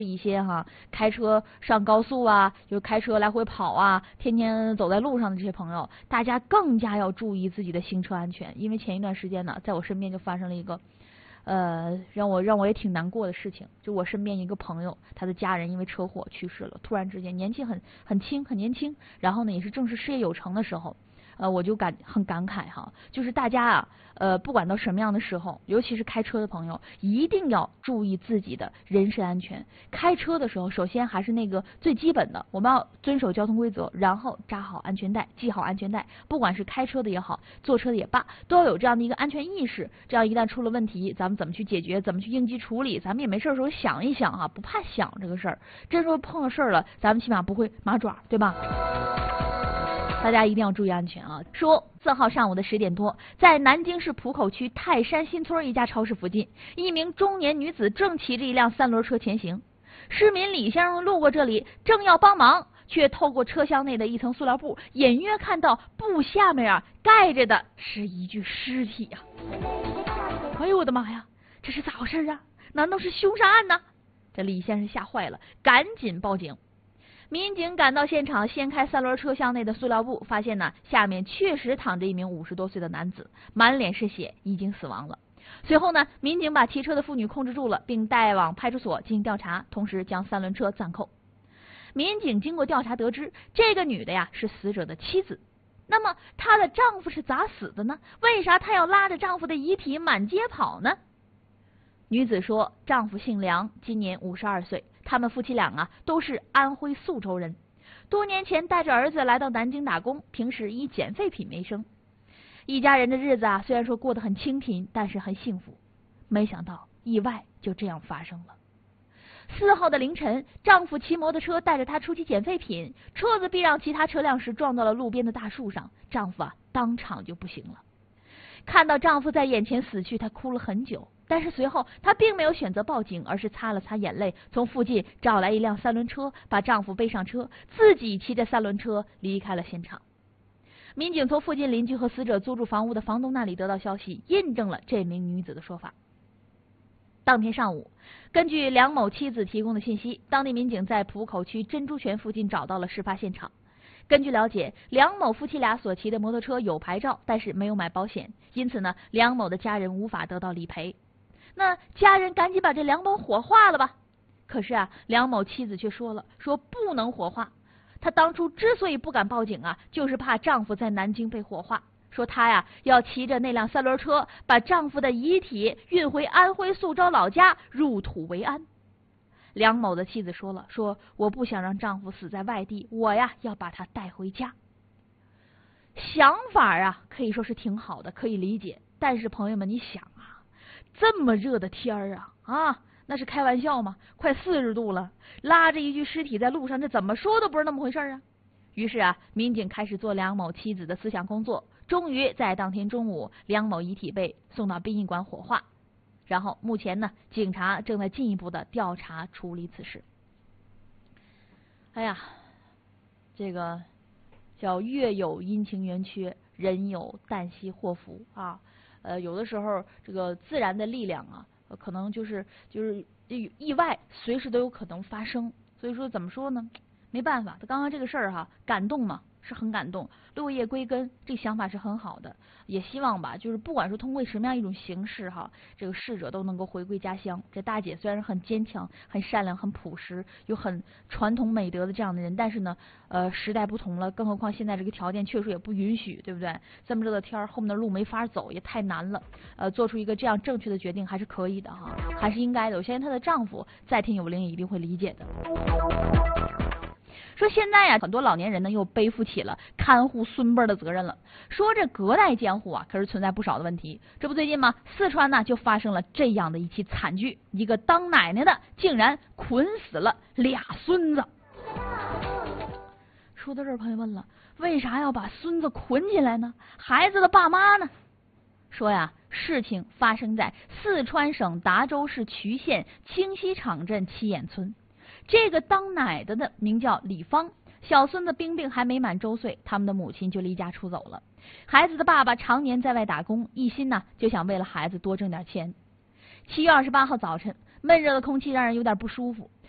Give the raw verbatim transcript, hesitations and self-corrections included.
一些哈开车上高速啊，就是开车来回跑啊，天天走在路上的这些朋友，大家更加要注意自己的行车安全。因为前一段时间呢，在我身边就发生了一个呃让我让我也挺难过的事情，就我身边一个朋友，他的家人因为车祸去世了，突然之间年纪很很轻很年轻，然后呢也是正是事业有成的时候。呃，我就感很感慨哈，就是大家啊，呃，不管到什么样的时候，尤其是开车的朋友，一定要注意自己的人身安全。开车的时候，首先还是那个最基本的，我们要遵守交通规则，然后扎好安全带，系好安全带。不管是开车的也好，坐车的也罢，都要有这样的一个安全意识。这样一旦出了问题，咱们怎么去解决，怎么去应急处理，咱们也没事的时候想一想啊，不怕想这个事儿。真说碰到事儿了，咱们起码不会麻爪，对吧？大家一定要注意安全啊！说四号上午的十点多，在南京市浦口区泰山新村一家超市附近，一名中年女子正骑着一辆三轮车前行。市民李先生路过这里，正要帮忙，却透过车厢内的一层塑料布，隐约看到布下面啊盖着的是一具尸体呀、啊！哎呦我的妈呀，这是咋回事啊？难道是凶杀案呢？这李先生吓坏了，赶紧报警。民警赶到现场，掀开三轮车厢内的塑料布，发现呢，下面确实躺着一名五十多岁的男子，满脸是血，已经死亡了。随后呢，民警把骑车的妇女控制住了，并带往派出所进行调查，同时将三轮车暂扣。民警经过调查得知，这个女的呀是死者的妻子。那么她的丈夫是咋死的呢？为啥她要拉着丈夫的遗体满街跑呢？女子说，丈夫姓梁，今年五十二岁。他们夫妻俩啊都是安徽宿州人，多年前带着儿子来到南京打工，平时以捡废品为生。一家人的日子啊虽然说过得很清贫，但是很幸福。没想到意外就这样发生了。四号的凌晨，丈夫骑摩托车带着她出去捡废品，车子避让其他车辆时撞到了路边的大树上，丈夫啊当场就不行了。看到丈夫在眼前死去，她哭了很久。但是随后她并没有选择报警，而是擦了擦眼泪，从附近找来一辆三轮车，把丈夫背上车，自己骑着三轮车离开了现场。民警从附近邻居和死者租住房屋的房东那里得到消息，印证了这名女子的说法。当天上午，根据梁某妻子提供的信息，当地民警在浦口区珍珠泉附近找到了事发现场。根据了解，梁某夫妻俩所骑的摩托车有牌照，但是没有买保险，因此呢，梁某的家人无法得到理赔。那家人赶紧把这梁某火化了吧。可是啊，梁某妻子却说了，说不能火化。她当初之所以不敢报警啊，就是怕丈夫在南京被火化。说她呀要骑着那辆三轮车，把丈夫的遗体运回安徽宿州老家，入土为安。梁某的妻子说了，说我不想让丈夫死在外地，我呀要把他带回家。想法啊可以说是挺好的，可以理解。但是朋友们，你想啊，这么热的天儿啊啊，那是开玩笑吗？快四十度了，拉着一具尸体在路上，这怎么说都不是那么回事啊。于是啊，民警开始做梁某妻子的思想工作，终于在当天中午，梁某遗体被送到殡仪馆火化。然后目前呢，警察正在进一步的调查处理此事。哎呀，这个叫月有阴晴圆缺，人有旦夕祸福啊。呃，有的时候这个自然的力量啊，呃、可能就是就是意外，随时都有可能发生。所以说怎么说呢？没办法，他刚刚这个事儿哈，感动嘛，是很感动。落叶归根，这个想法是很好的，也希望吧，就是不管是通过什么样一种形式哈，这个逝者都能够回归家乡。这大姐虽然很坚强、很善良、很朴实，有很传统美德的这样的人，但是呢，呃，时代不同了，更何况现在这个条件确实也不允许，对不对？这么热的天儿，后面的路没法走，也太难了。呃，做出一个这样正确的决定还是可以的哈，还是应该的。我相信她的丈夫在天有灵，也一定会理解的。说现在呀、啊，很多老年人呢又背负起了看护孙辈的责任了。说这隔代监护啊，可是存在不少的问题。这不最近吗？四川呢就发生了这样的一起惨剧，一个当奶奶的竟然捆死了俩孙子。说到这儿，朋友问了，为啥要把孙子捆起来呢？孩子的爸妈呢？说呀，事情发生在四川省达州市渠县清溪场镇七眼村。这个当奶的的名叫李芳，小孙子冰冰还没满周岁，他们的母亲就离家出走了。孩子的爸爸常年在外打工，一心呢就想为了孩子多挣点钱。七月二十八号早晨，闷热的空气让人有点不舒服。